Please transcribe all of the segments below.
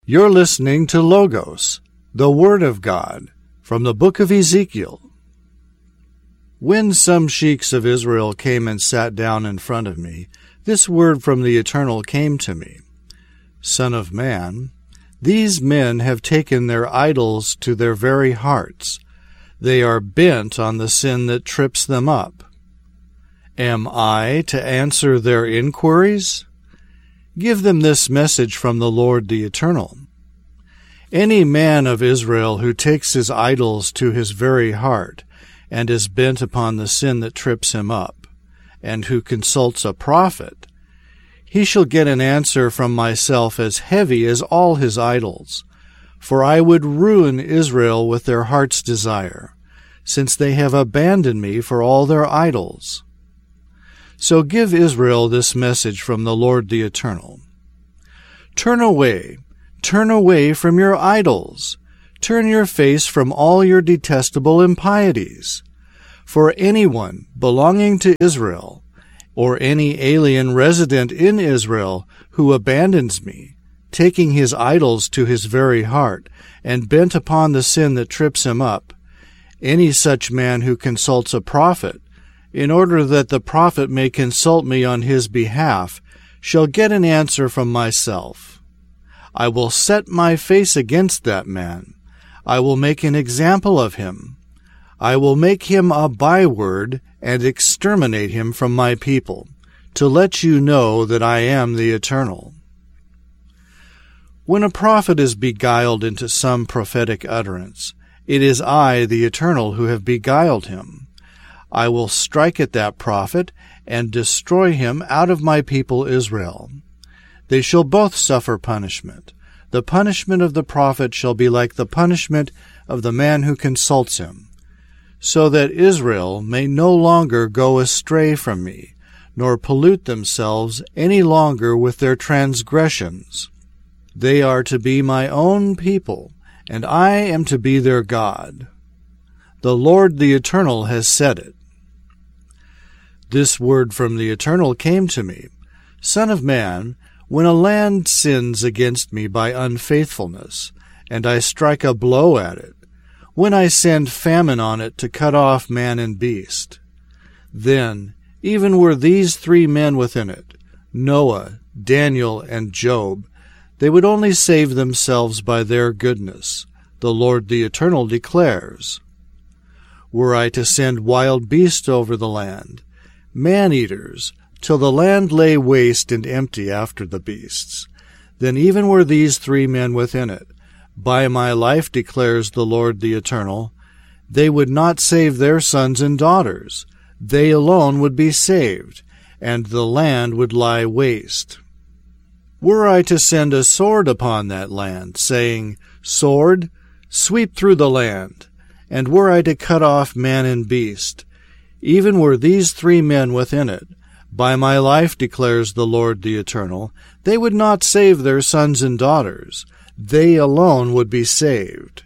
You're listening to Logos, the Word of God, from the book of Ezekiel. When some sheiks of Israel came and sat down in front of me, this word from the Eternal came to me. Son of man, these men have taken their idols to their very hearts. They are bent on the sin that trips them up. Am I to answer their inquiries? Give them this message from the Lord the Eternal. Any man of Israel who takes his idols to his very heart and is bent upon the sin that trips him up, and who consults a prophet, he shall get an answer from myself as heavy as all his idols. For I would ruin Israel with their heart's desire, since they have abandoned me for all their idols. So give Israel this message from the Lord the Eternal. Turn away from your idols. Turn your face from all your detestable impieties. For anyone belonging to Israel, or any alien resident in Israel who abandons me, taking his idols to his very heart, and bent upon the sin that trips him up, any such man who consults a prophet, in order that the prophet may consult me on his behalf, shall get an answer from myself. I will set my face against that man. I will make an example of him. I will make him a byword and exterminate him from my people, to let you know that I am the Eternal. When a prophet is beguiled into some prophetic utterance, it is I, the Eternal, who have beguiled him. I will strike at that prophet and destroy him out of my people Israel. They shall both suffer punishment. The punishment of the prophet shall be like the punishment of the man who consults him, so that Israel may no longer go astray from me, nor pollute themselves any longer with their transgressions. They are to be my own people, and I am to be their God. The Lord the Eternal has said it. This word from the Eternal came to me. Son of man, when a land sins against me by unfaithfulness, and I strike a blow at it, when I send famine on it to cut off man and beast, then, even were these three men within it, Noah, Daniel, and Job, they would only save themselves by their goodness, the Lord the Eternal declares. Were I to send wild beasts over the land, man-eaters, till the land lay waste and empty after the beasts, then even were these three men within it, by my life declares the Lord the Eternal, they would not save their sons and daughters. They alone would be saved, and the land would lie waste. Were I to send a sword upon that land, saying, Sword, sweep through the land, and were I to cut off man and beast, even were these three men within it, by my life declares the Lord the Eternal, they would not save their sons and daughters. They alone would be saved.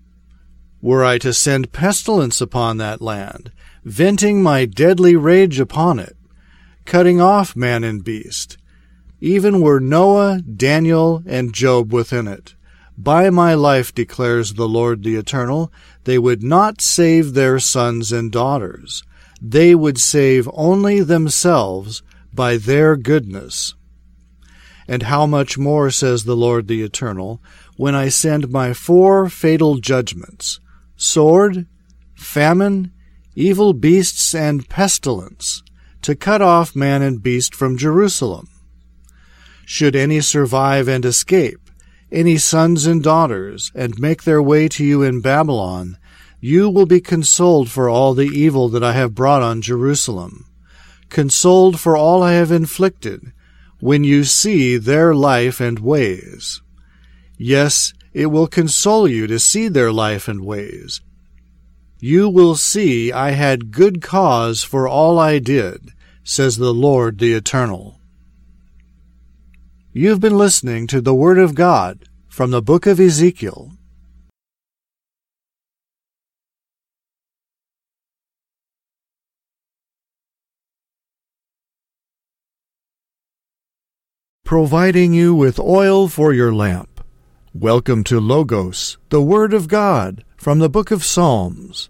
Were I to send pestilence upon that land, venting my deadly rage upon it, cutting off man and beast, even were Noah, Daniel, and Job within it, by my life declares the Lord the Eternal, they would not save their sons and daughters. They would save only themselves by their goodness. And how much more, says the Lord the Eternal, when I send my 4 fatal judgments, sword, famine, evil beasts, and pestilence, to cut off man and beast from Jerusalem. Should any survive and escape, any sons and daughters, and make their way to you in Babylon, you will be consoled for all the evil that I have brought on Jerusalem, consoled for all I have inflicted, when you see their life and ways. Yes, it will console you to see their life and ways. You will see I had good cause for all I did, says the Lord the Eternal. You've been listening to the Word of God from the book of Ezekiel. Providing you with oil for your lamp, Welcome to Logos, the Word of God, from the book of Psalms.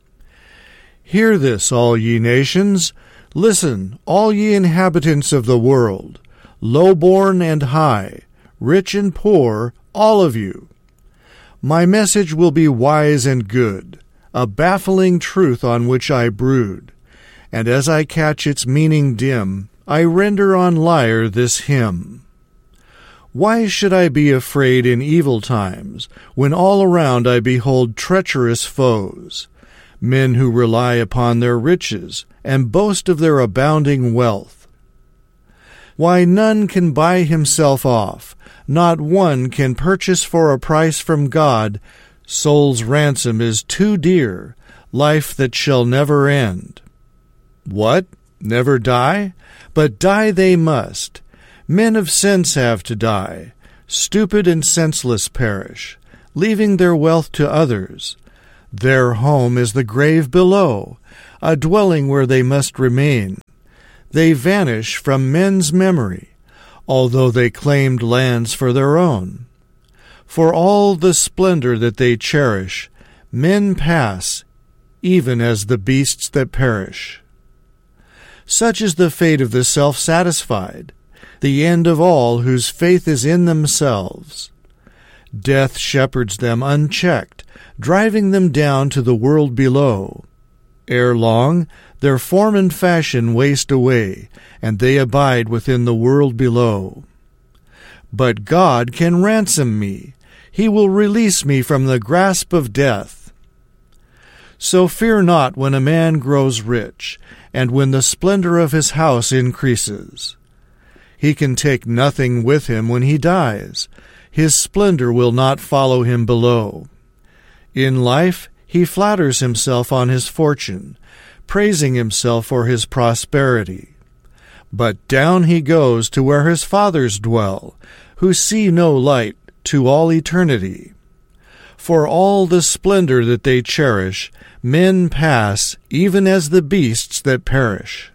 Hear this, all ye nations. Listen, all ye inhabitants of the world, low-born and high, rich and poor, all of you. My message will be wise and good, a baffling truth on which I brood, and as I catch its meaning dim, I render on lyre this hymn. Why should I be afraid in evil times, when all around I behold treacherous foes, men who rely upon their riches and boast of their abounding wealth? Why, none can buy himself off, not one can purchase for a price from God. Soul's ransom is too dear, life that shall never end. What? Never die? But die they must. Men of sense have to die. Stupid and senseless perish, leaving their wealth to others. Their home is the grave below, a dwelling where they must remain. They vanish from men's memory, although they claimed lands for their own. For all the splendor that they cherish, men pass, even as the beasts that perish. Such is the fate of the self-satisfied, the end of all whose faith is in themselves. Death shepherds them unchecked, driving them down to the world below. Ere long, their form and fashion waste away, and they abide within the world below. But God can ransom me. He will release me from the grasp of death. So fear not when a man grows rich, and when the splendor of his house increases. He can take nothing with him when he dies. His splendor will not follow him below. In life, he flatters himself on his fortune, praising himself for his prosperity. But down he goes to where his fathers dwell, who see no light to all eternity. For all the splendor that they cherish, men pass even as the beasts that perish.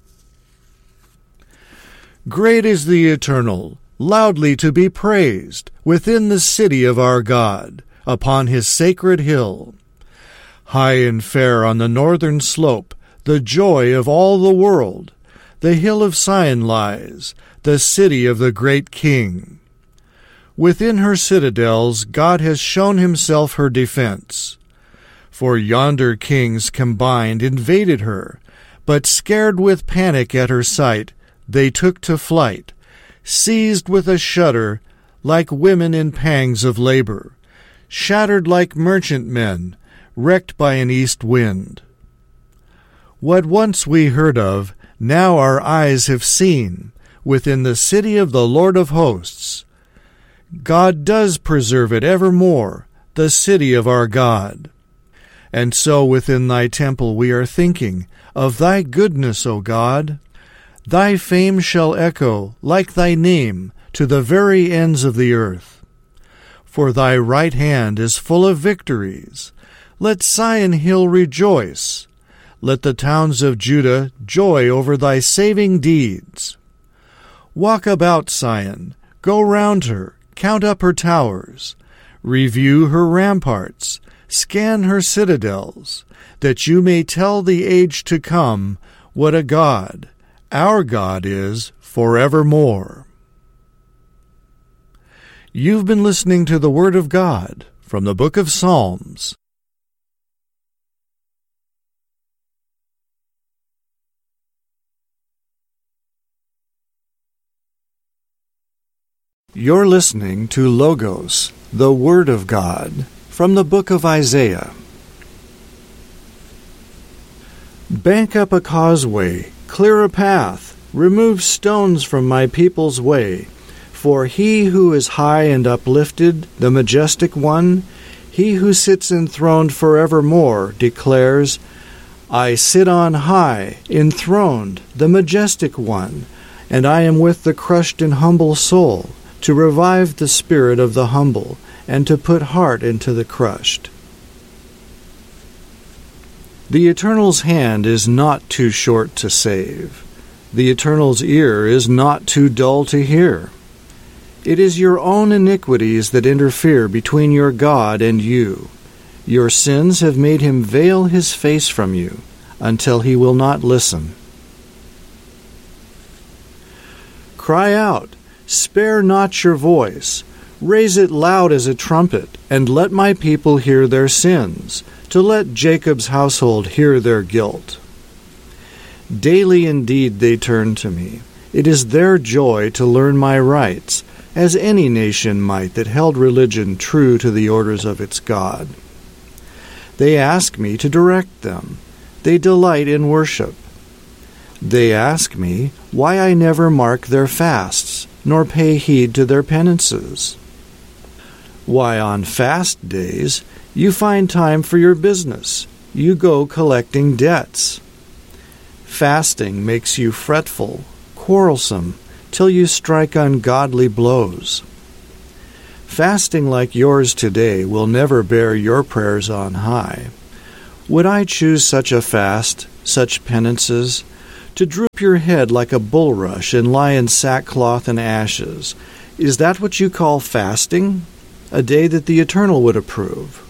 Great is the Eternal, loudly to be praised, within the city of our God, upon his sacred hill. High and fair on the northern slope, the joy of all the world, the hill of Sion lies, the city of the great King. Within her citadels God has shown himself her defense. For yonder kings combined invaded her, but scared with panic at her sight, they took to flight, seized with a shudder, like women in pangs of labor, shattered like merchantmen, wrecked by an east wind. What once we heard of, now our eyes have seen, within the city of the Lord of hosts. God does preserve it evermore, the city of our God. And so within thy temple we are thinking of thy goodness, O God. Thy fame shall echo, like thy name, to the very ends of the earth. For thy right hand is full of victories. Let Sion Hill rejoice. Let the towns of Judah joy over thy saving deeds. Walk about Sion, go round her, count up her towers, review her ramparts, scan her citadels, that you may tell the age to come what a God our God is forevermore. You've been listening to the Word of God from the book of Psalms. You're listening to Logos, the Word of God, from the book of Isaiah. Bank up a causeway, clear a path, remove stones from my people's way. For he who is high and uplifted, the majestic one, he who sits enthroned forevermore, declares, I sit on high, enthroned, the majestic one, and I am with the crushed and humble soul, to revive the spirit of the humble, and to put heart into the crushed. The Eternal's hand is not too short to save. The Eternal's ear is not too dull to hear. It is your own iniquities that interfere between your God and you. Your sins have made him veil his face from you, until he will not listen. Cry out, spare not your voice, raise it loud as a trumpet, and let my people hear their sins, to let Jacob's household hear their guilt. Daily indeed they turn to me. It is their joy to learn my rights, as any nation might that held religion true to the orders of its God. They ask me to direct them. They delight in worship. They ask me why I never mark their fasts, nor pay heed to their penances. Why on fast days you find time for your business. You go collecting debts. Fasting makes you fretful, quarrelsome, till you strike ungodly blows. Fasting like yours today will never bear your prayers on high. Would I choose such a fast, such penances, to droop your head like a bulrush and lie in sackcloth and ashes? Is that what you call fasting? A day that the Eternal would approve?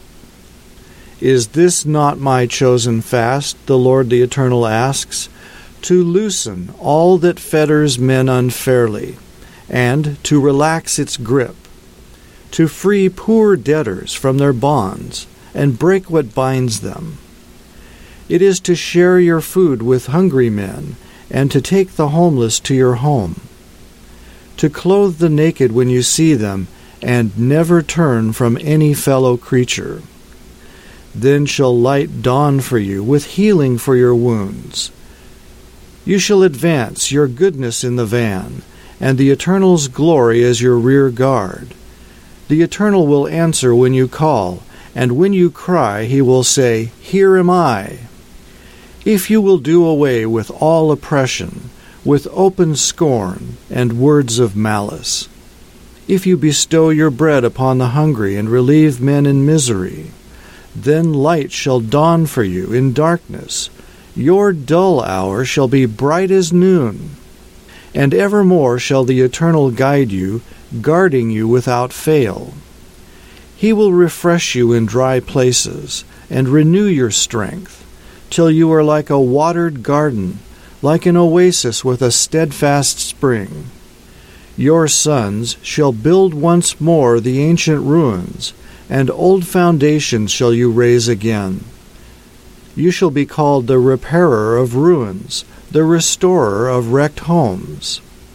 Is this not my chosen fast, the Lord the Eternal asks? To loosen all that fetters men unfairly, and to relax its grip, to free poor debtors from their bonds, and break what binds them. It is to share your food with hungry men, and to take the homeless to your home, to clothe the naked when you see them, and never turn from any fellow creature. Then shall light dawn for you, with healing for your wounds. You shall advance your goodness in the van, and the Eternal's glory as your rear guard. The Eternal will answer when you call, and when you cry he will say, Here am I. If you will do away with all oppression, with open scorn and words of malice, if you bestow your bread upon the hungry and relieve men in misery, then light shall dawn for you in darkness. Your dull hour shall be bright as noon, and evermore shall the Eternal guide you, guarding you without fail. He will refresh you in dry places, and renew your strength, till you are like a watered garden, like an oasis with a steadfast spring. Your sons shall build once more the ancient ruins, and old foundations shall you raise again. You shall be called the repairer of ruins, the restorer of wrecked homes.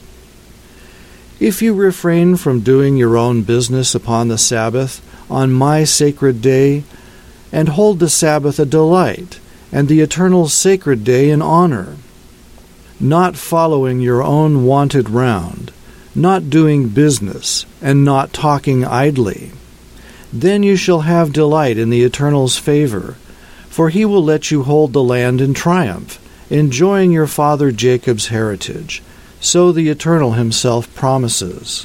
If you refrain from doing your own business upon the Sabbath, on my sacred day, and hold the Sabbath a delight, and the Eternal sacred day in honor, not following your own wonted round, not doing business, and not talking idly, then you shall have delight in the Eternal's favor, for he will let you hold the land in triumph, enjoying your father Jacob's heritage. So the Eternal himself promises.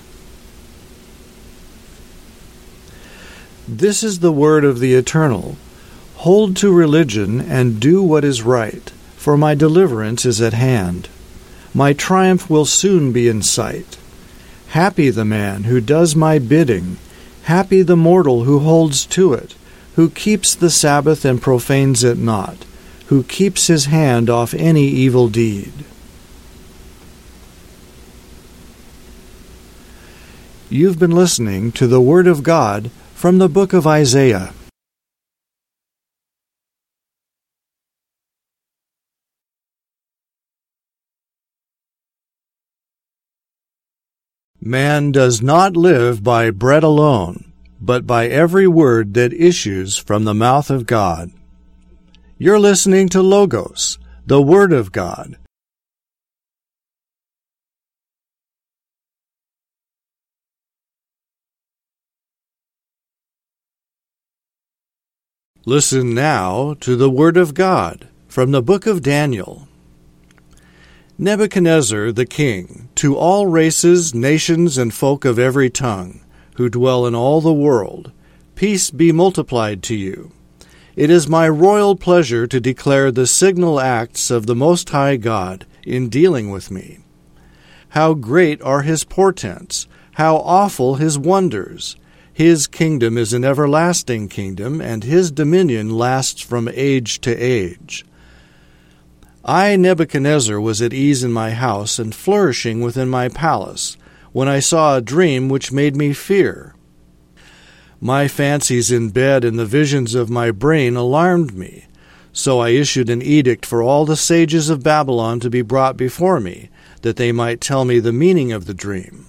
This is the word of the Eternal. Hold to religion and do what is right, for my deliverance is at hand. My triumph will soon be in sight. Happy the man who does my bidding, happy the mortal who holds to it, who keeps the Sabbath and profanes it not, who keeps his hand off any evil deed. You've been listening to the Word of God from the book of Isaiah. Man does not live by bread alone, but by every word that issues from the mouth of God. You're listening to Logos, the Word of God. Listen now to the Word of God from the book of Daniel. Nebuchadnezzar the king, to all races, nations, and folk of every tongue, who dwell in all the world, peace be multiplied to you. It is my royal pleasure to declare the signal acts of the Most High God in dealing with me. How great are his portents! How awful his wonders! His kingdom is an everlasting kingdom, and his dominion lasts from age to age. I, Nebuchadnezzar, was at ease in my house and flourishing within my palace, when I saw a dream which made me fear. My fancies in bed and the visions of my brain alarmed me. So I issued an edict for all the sages of Babylon to be brought before me, that they might tell me the meaning of the dream.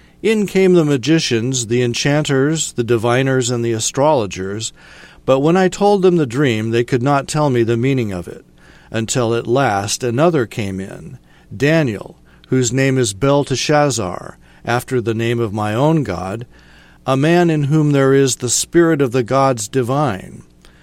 In came the magicians, the enchanters, the diviners, and the astrologers, but when I told them the dream, they could not tell me the meaning of it, until at last another came in, Daniel, whose name is Belteshazzar, after the name of my own God, a man in whom there is the spirit of the gods divine.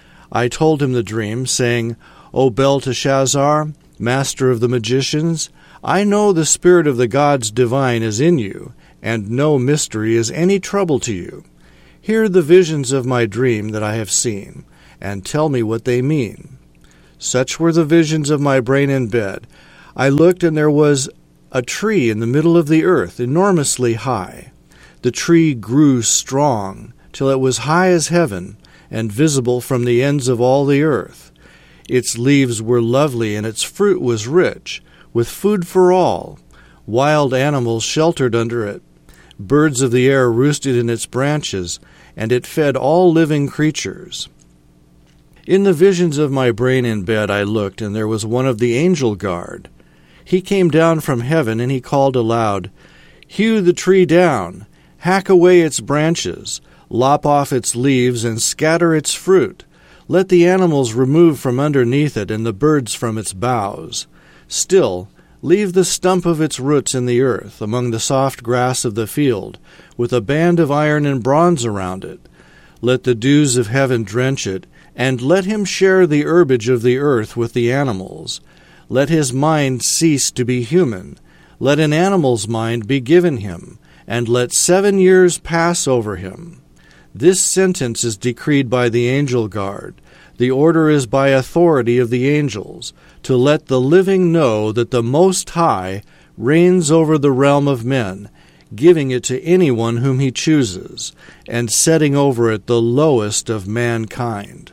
I told him the dream, saying, O Belteshazzar, master of the magicians, I know the spirit of the gods divine is in you, and no mystery is any trouble to you. Hear the visions of my dream that I have seen, and tell me what they mean. Such were the visions of my brain in bed. I looked, and there was a tree in the middle of the earth, enormously high. The tree grew strong, till it was high as heaven, and visible from the ends of all the earth. Its leaves were lovely, and its fruit was rich, with food for all. Wild animals sheltered under it. Birds of the air roosted in its branches, and it fed all living creatures. In the visions of my brain in bed I looked, and there was one of the angel guard. He came down from heaven, and he called aloud, Hew the tree down, hack away its branches, lop off its leaves, and scatter its fruit. Let the animals remove from underneath it, and the birds from its boughs. Still, leave the stump of its roots in the earth, among the soft grass of the field, with a band of iron and bronze around it. Let the dews of heaven drench it, and let him share the herbage of the earth with the animals. Let his mind cease to be human. Let an animal's mind be given him, and let 7 years pass over him. This sentence is decreed by the angel guard. The order is by authority of the angels, to let the living know that the Most High reigns over the realm of men, giving it to anyone whom he chooses, and setting over it the lowest of mankind.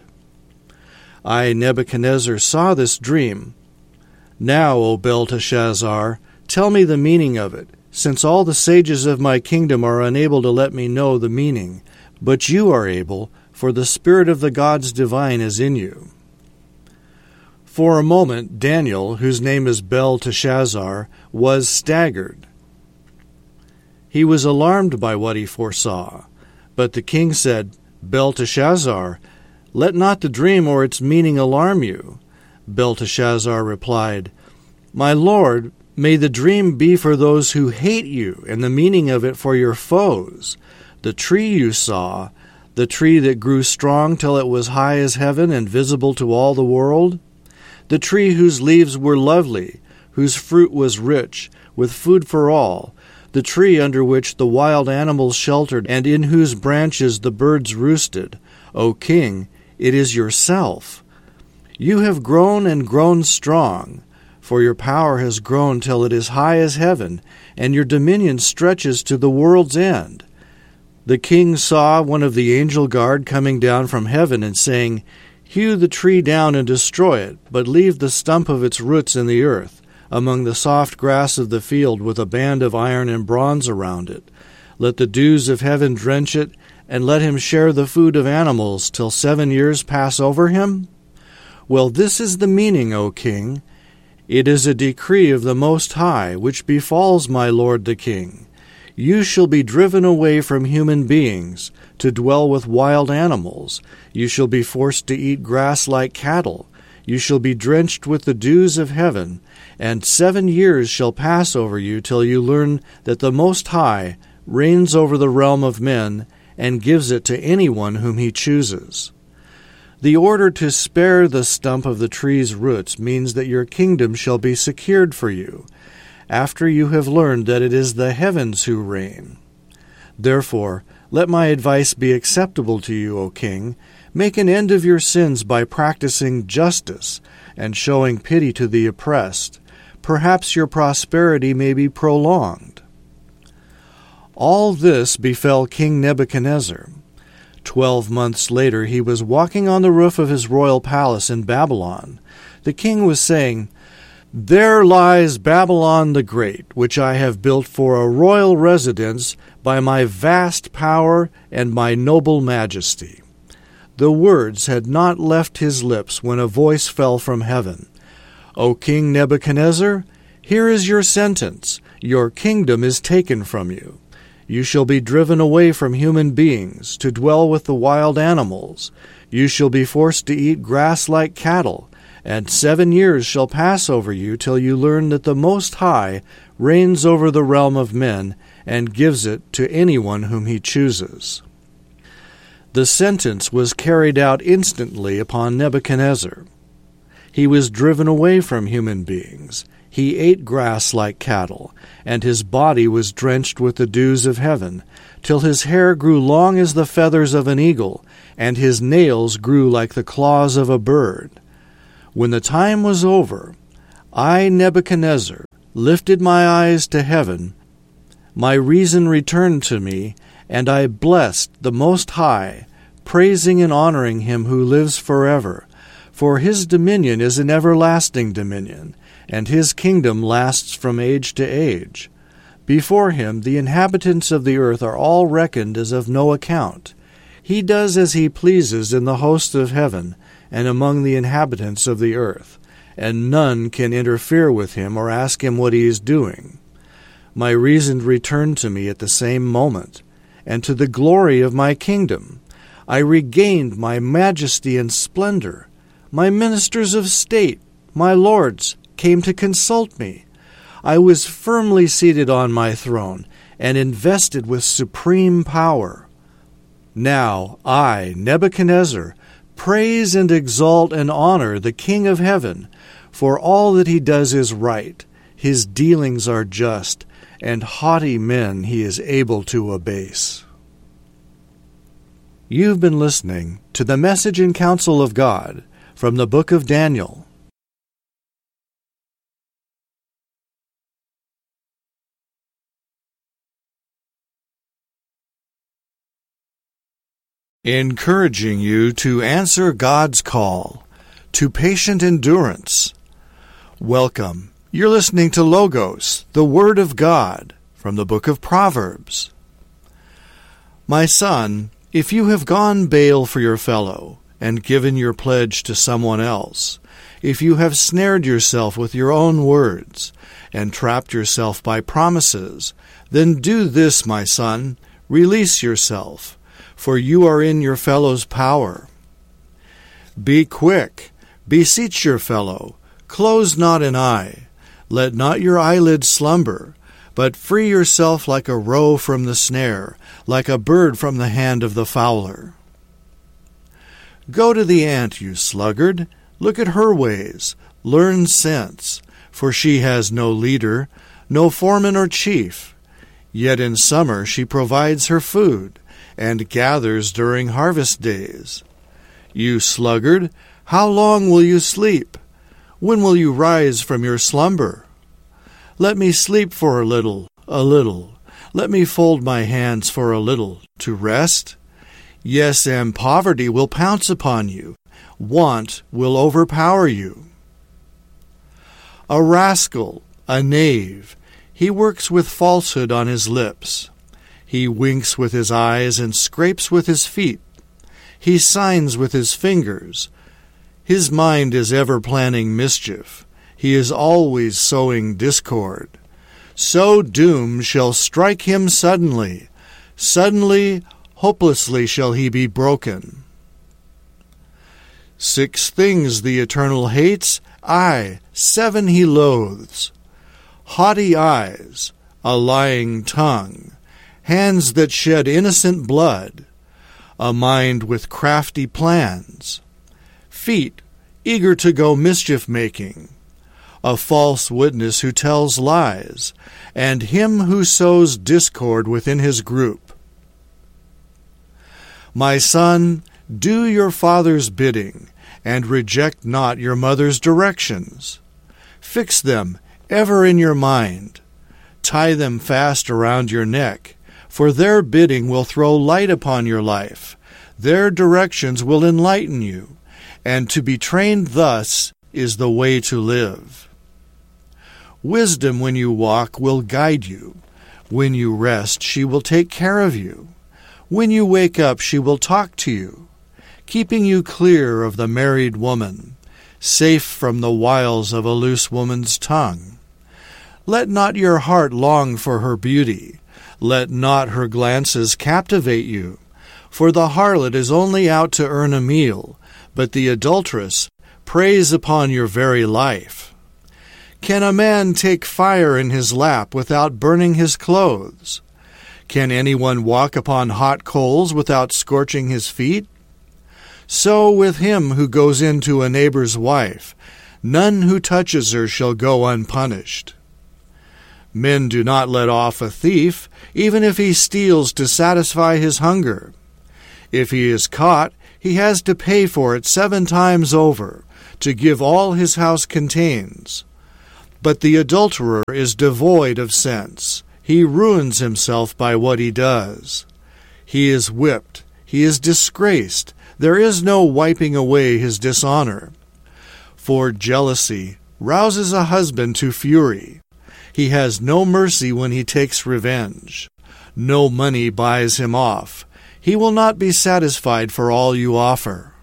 I, Nebuchadnezzar, saw this dream. Now, O Belteshazzar, tell me the meaning of it, since all the sages of my kingdom are unable to let me know the meaning, but you are able, for the spirit of the gods divine is in you. For a moment Daniel, whose name is Belteshazzar, was staggered. He was alarmed by what he foresaw. But the king said, Belteshazzar, let not the dream or its meaning alarm you. Belteshazzar replied, My lord, may the dream be for those who hate you, and the meaning of it for your foes. The tree you saw, the tree that grew strong till it was high as heaven and visible to all the world, the tree whose leaves were lovely, whose fruit was rich, with food for all, the tree under which the wild animals sheltered, and in whose branches the birds roosted. O king, it is yourself. You have grown and grown strong, for your power has grown till it is high as heaven, and your dominion stretches to the world's end. The king saw one of the angel guard coming down from heaven and saying, Hew the tree down and destroy it, but leave the stump of its roots in the earth, among the soft grass of the field, with a band of iron and bronze around it. Let the dews of heaven drench it, and let him share the food of animals till 7 years pass over him? Well, this is the meaning, O king. It is a decree of the Most High, which befalls my lord the king. You shall be driven away from human beings, to dwell with wild animals. You shall be forced to eat grass like cattle. You shall be drenched with the dews of heaven, and 7 years shall pass over you till you learn that the Most High reigns over the realm of men, and gives it to anyone whom he chooses. The order to spare the stump of the tree's roots means that your kingdom shall be secured for you, after you have learned that it is the heavens who reign. Therefore, let my advice be acceptable to you, O king. Make an end of your sins by practicing justice and showing pity to the oppressed. Perhaps your prosperity may be prolonged. All this befell King Nebuchadnezzar. 12 months later he was walking on the roof of his royal palace in Babylon. The king was saying, "There lies Babylon the Great, which I have built for a royal residence by my vast power and my noble majesty." The words had not left his lips when a voice fell from heaven. "O King Nebuchadnezzar, here is your sentence. Your kingdom is taken from you. You shall be driven away from human beings, to dwell with the wild animals. You shall be forced to eat grass like cattle, and 7 years shall pass over you till you learn that the Most High reigns over the realm of men and gives it to anyone whom he chooses." The sentence was carried out instantly upon Nebuchadnezzar. He was driven away from human beings. He ate grass like cattle, and his body was drenched with the dews of heaven, till his hair grew long as the feathers of an eagle, and his nails grew like the claws of a bird. When the time was over, I, Nebuchadnezzar, lifted my eyes to heaven. My reason returned to me, and I blessed the Most High, praising and honoring him who lives forever. For his dominion is an everlasting dominion, and his kingdom lasts from age to age. Before him the inhabitants of the earth are all reckoned as of no account. He does as he pleases in the hosts of heaven and among the inhabitants of the earth, and none can interfere with him or ask him what he is doing. My reason returned to me at the same moment, and to the glory of my kingdom. I regained my majesty and splendor. My ministers of state, my lords, came to consult me. I was firmly seated on my throne and invested with supreme power. Now I, Nebuchadnezzar, praise and exalt and honor the King of heaven, for all that he does is right. His dealings are just, and haughty men he is able to abase. You've been listening to the Message and Counsel of God from the Book of Daniel. Encouraging you to answer God's call to patient endurance. Welcome. You're listening to Logos, the Word of God, from the Book of Proverbs. My son, if you have gone bail for your fellow, and given your pledge to someone else, if you have snared yourself with your own words, and trapped yourself by promises, then do this, my son, release yourself, for you are in your fellow's power. Be quick, beseech your fellow, close not an eye, let not your eyelids slumber, but free yourself like a roe from the snare, like a bird from the hand of the fowler. Go to the ant, you sluggard, look at her ways, learn sense, for she has no leader, no foreman or chief. Yet in summer she provides her food, and gathers during harvest days. You sluggard, how long will you sleep? When will you rise from your slumber? Let me sleep for a little. Let me fold my hands for a little, to rest. Yes, and poverty will pounce upon you. Want will overpower you. A rascal, a knave, he works with falsehood on his lips. He winks with his eyes and scrapes with his feet. He signs with his fingers. His mind is ever planning mischief. He is always sowing discord. So doom shall strike him suddenly. Suddenly, hopelessly shall he be broken. 6 things the Eternal hates, 7 he loathes. Haughty eyes, a lying tongue, hands that shed innocent blood, a mind with crafty plans, feet eager to go mischief-making, a false witness who tells lies, and him who sows discord within his group. My son, do your father's bidding, and reject not your mother's directions. Fix them ever in your mind. Tie them fast around your neck, for their bidding will throw light upon your life. Their directions will enlighten you, and to be trained thus is the way to live. Wisdom when you walk will guide you. When you rest, she will take care of you. When you wake up, she will talk to you, keeping you clear of the married woman, safe from the wiles of a loose woman's tongue. Let not your heart long for her beauty. Let not her glances captivate you. For the harlot is only out to earn a meal, but the adulteress preys upon your very life. Can a man take fire in his lap without burning his clothes? Can anyone walk upon hot coals without scorching his feet? So with him who goes in to a neighbor's wife, none who touches her shall go unpunished. Men do not let off a thief, even if he steals to satisfy his hunger. If he is caught, he has to pay for it 7 times over, to give all his house contains. But the adulterer is devoid of sense. He ruins himself by what he does. He is whipped. He is disgraced. There is no wiping away his dishonor. For jealousy rouses a husband to fury. He has no mercy when he takes revenge. No money buys him off. He will not be satisfied for all you offer.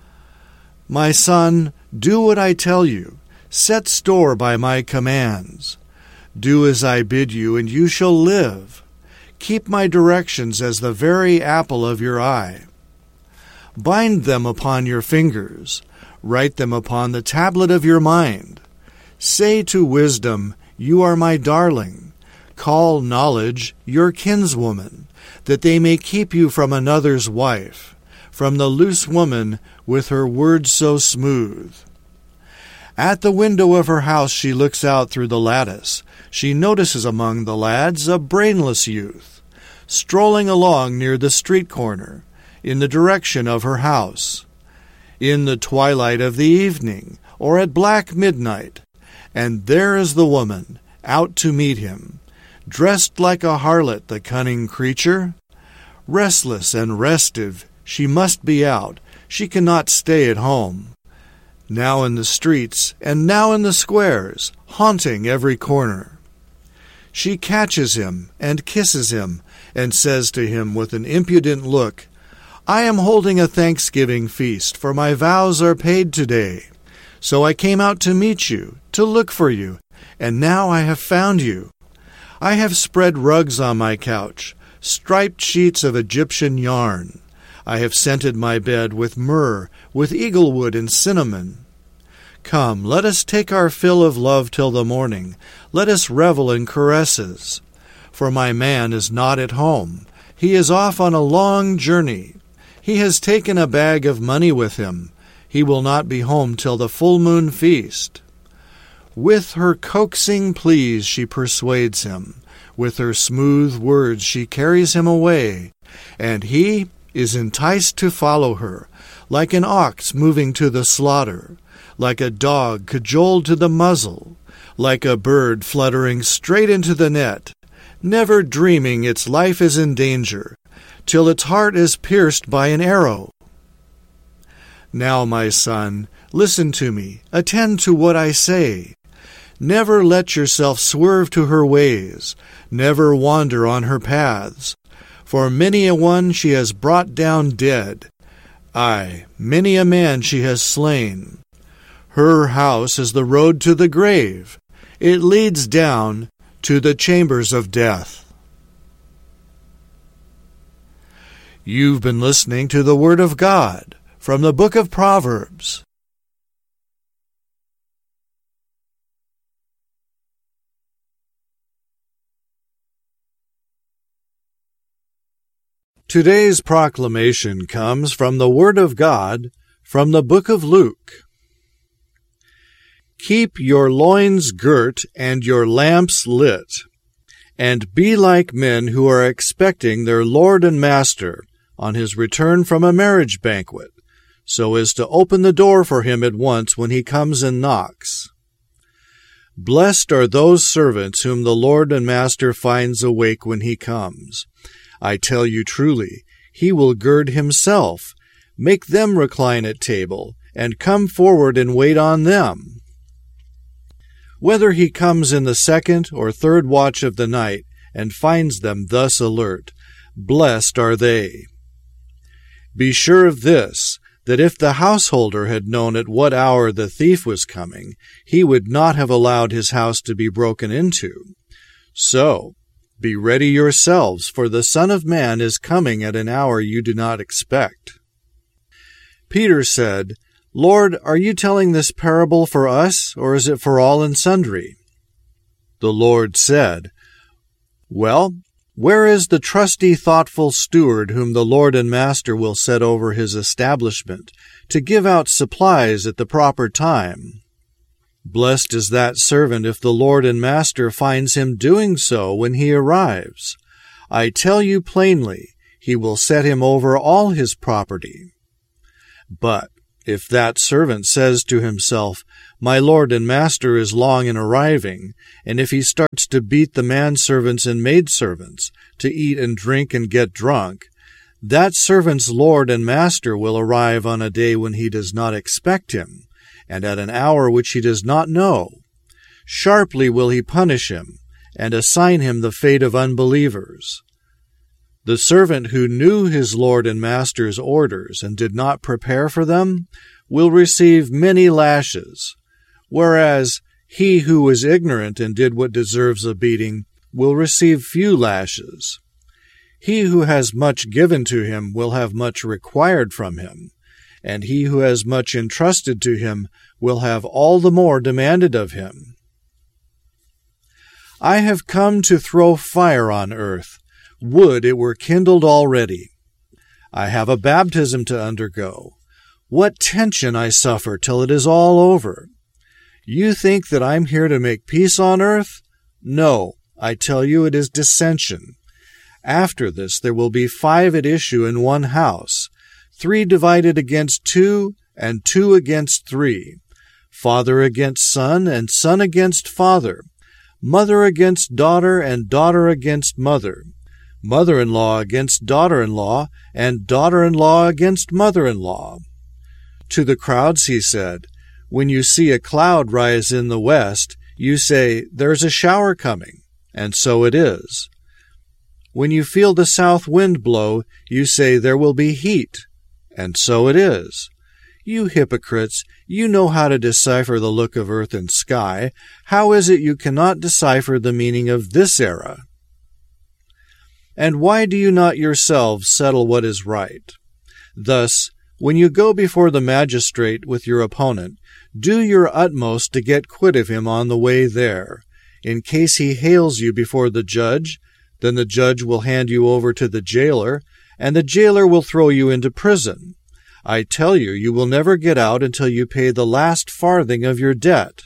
My son, do what I tell you. Set store by my commands. Do as I bid you, and you shall live. Keep my directions as the very apple of your eye. Bind them upon your fingers. Write them upon the tablet of your mind. Say to wisdom, you are my darling. Call knowledge your kinswoman, that they may keep you from another's wife, from the loose woman with her words so smooth. At the window of her house she looks out through the lattice. She notices among the lads a brainless youth, strolling along near the street corner, in the direction of her house, in the twilight of the evening, or at black midnight. And there is the woman, out to meet him, dressed like a harlot, the cunning creature. Restless and restive, she must be out. She cannot stay at home. Now in the streets, and now in the squares, haunting every corner. She catches him, and kisses him, and says to him with an impudent look, I am holding a Thanksgiving feast, for my vows are paid today. So I came out to meet you, to look for you, and now I have found you. I have spread rugs on my couch, striped sheets of Egyptian yarn. I have scented my bed with myrrh, with eaglewood and cinnamon. Come, let us take our fill of love till the morning. Let us revel in caresses. For my man is not at home. He is off on a long journey. He has taken a bag of money with him. He will not be home till the full moon feast. With her coaxing pleas she persuades him. With her smooth words she carries him away. And he is enticed to follow her, like an ox moving to the slaughter, like a dog cajoled to the muzzle, like a bird fluttering straight into the net, never dreaming its life is in danger, till its heart is pierced by an arrow. Now, my son, listen to me, attend to what I say. Never let yourself swerve to her ways, never wander on her paths. For many a one she has brought down dead, aye, many a man she has slain. Her house is the road to the grave. It leads down to the chambers of death. You've been listening to the Word of God from the book of Proverbs. Today's proclamation comes from the Word of God from the book of Luke. Keep your loins girt and your lamps lit, and be like men who are expecting their Lord and Master on his return from a marriage banquet, so as to open the door for him at once when he comes and knocks. Blessed are those servants whom the Lord and Master finds awake when he comes. I tell you truly, he will gird himself, make them recline at table, and come forward and wait on them. Whether he comes in the second or third watch of the night and finds them thus alert, blessed are they. Be sure of this, that if the householder had known at what hour the thief was coming, he would not have allowed his house to be broken into. So, be ready yourselves, for the Son of Man is coming at an hour you do not expect. Peter said, Lord, are you telling this parable for us, or is it for all and sundry? The Lord said, Well, where is the trusty, thoughtful steward whom the Lord and Master will set over his establishment, to give out supplies at the proper time? Blessed is that servant if the Lord and Master finds him doing so when he arrives. I tell you plainly, he will set him over all his property. But if that servant says to himself, My Lord and Master is long in arriving, and if he starts to beat the manservants and maidservants, to eat and drink and get drunk, that servant's Lord and Master will arrive on a day when he does not expect him, and at an hour which he does not know. Sharply will he punish him, and assign him the fate of unbelievers. The servant who knew his Lord and Master's orders and did not prepare for them will receive many lashes, whereas he who was ignorant and did what deserves a beating will receive few lashes. He who has much given to him will have much required from him, and he who has much entrusted to him will have all the more demanded of him. I have come to throw fire on earth. Would it were kindled already. I have a baptism to undergo. What tension I suffer till it is all over. You think that I'm here to make peace on earth? No, I tell you it is dissension. After this there will be 5 at issue in one house, 3 divided against 2, and 2 against 3, father against son, and son against father, mother against daughter, and daughter against mother, mother-in-law against daughter-in-law, and daughter-in-law against mother-in-law. To the crowds he said, When you see a cloud rise in the west, you say, There's a shower coming, and so it is. When you feel the south wind blow, you say, There will be heat, and so it is. You hypocrites, you know how to decipher the look of earth and sky. How is it you cannot decipher the meaning of this era? And why do you not yourselves settle what is right? Thus, when you go before the magistrate with your opponent, do your utmost to get quit of him on the way there. In case he hails you before the judge, then the judge will hand you over to the jailer, and the jailer will throw you into prison. I tell you, you will never get out until you pay the last farthing of your debt.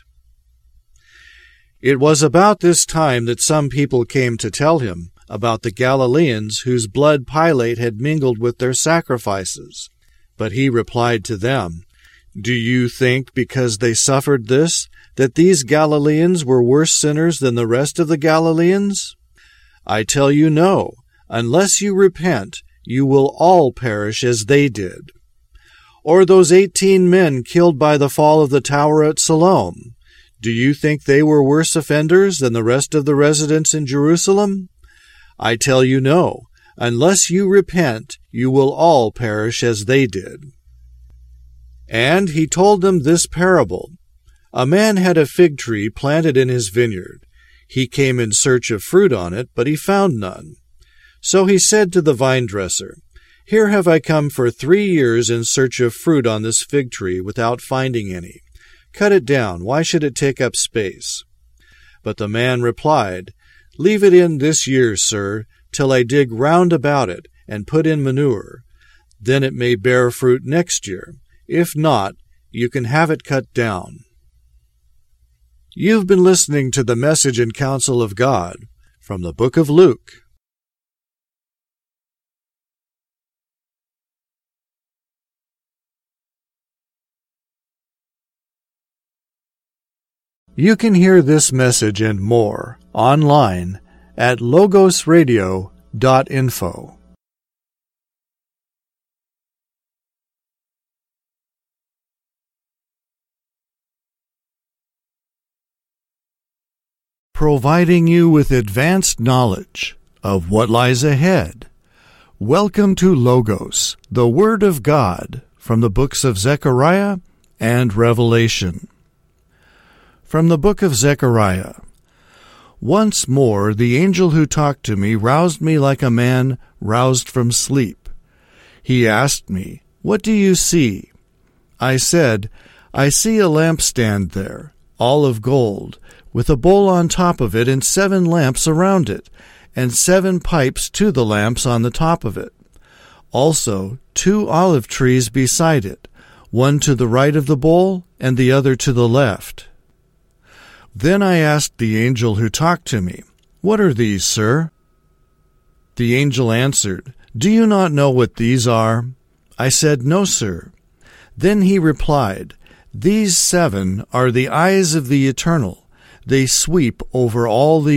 It was about this time that some people came to tell him about the Galileans whose blood Pilate had mingled with their sacrifices. But he replied to them, Do you think, because they suffered this, that these Galileans were worse sinners than the rest of the Galileans? I tell you no. Unless you repent, you will all perish as they did. Or those 18 men killed by the fall of the tower at Siloam, do you think they were worse offenders than the rest of the residents in Jerusalem? I tell you no. Unless you repent, you will all perish as they did. And he told them this parable. A man had a fig tree planted in his vineyard. He came in search of fruit on it, but he found none. So he said to the vine-dresser, Here have I come for 3 years in search of fruit on this fig tree without finding any. Cut it down. Why should it take up space? But the man replied, Leave it in this year, sir, till I dig round about it and put in manure. Then it may bear fruit next year. If not, you can have it cut down. You've been listening to the Message and Counsel of God from the book of Luke. You can hear this message and more online at logosradio.org. Providing you with advanced knowledge of what lies ahead. Welcome to Logos, the Word of God, from the books of Zechariah and Revelation. From the book of Zechariah. Once more the angel who talked to me roused me like a man roused from sleep. He asked me, "What do you see?" I said, "I see a lampstand there, all of gold, with a bowl on top of it and 7 lamps around it, and 7 pipes to the lamps on the top of it. Also 2 olive trees beside it, one to the right of the bowl and the other to the left." Then I asked the angel who talked to me, "What are these, sir?" The angel answered, "Do you not know what these are?" I said, "No, sir." Then he replied, "These 7 are the eyes of the Eternal. They sweep over all the